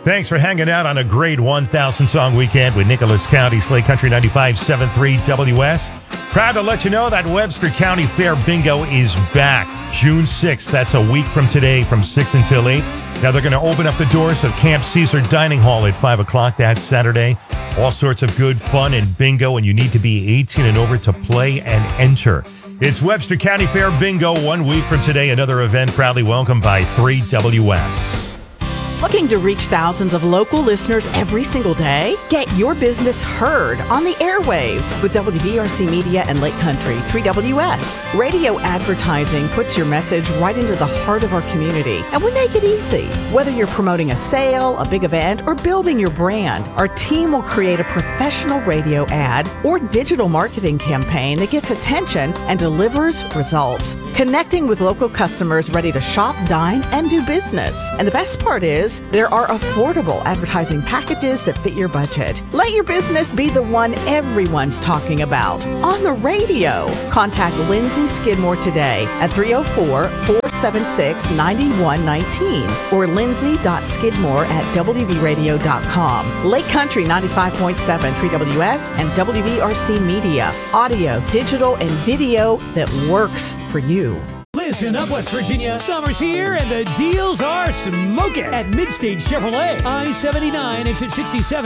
Thanks for hanging out on a great 1,000 song weekend with Nicholas County Slate Country 95.73 WS. Proud to let you know that Webster County Fair Bingo is back June 6th. That's a week from today from 6 until 8. Now they're going to open up the doors of Camp Caesar Dining Hall at 5 o'clock that Saturday. All sorts of good fun and bingo, and you need to be 18 and over to play and enter. It's Webster County Fair Bingo 1 week from today. Another event proudly welcomed by 3WS. Looking to reach thousands of local listeners every single day? Get your business heard on the airwaves with WVRC Media and Lake Country 3WS. Radio advertising puts your message right into the heart of our community, and we make it easy. Whether you're promoting a sale, a big event, or building your brand, our team will create a professional radio ad or digital marketing campaign that gets attention and delivers results. Connecting with local customers ready to shop, dine, and do business. And the best part is, there are affordable advertising packages that fit your budget. Let your business be the one everyone's talking about on the radio. Contact Lindsay Skidmore today at 304-476-9119 or lindsay.skidmore@wvradio.com. Lake Country 95.7 3WS and WVRC Media. Audio, digital, and video that works for you. Listen up, West Virginia. Summer's here and the deals are smoking at Midstage Chevrolet. I-79 exit 67